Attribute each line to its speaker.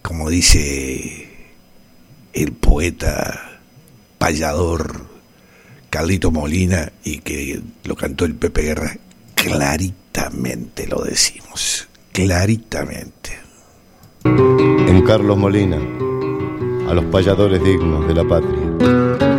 Speaker 1: como dice el poeta payador Carlito Molina, y que lo cantó el Pepe Guerra, claritamente lo decimos, claritamente.
Speaker 2: En Carlos Molina, a los payadores dignos de la patria.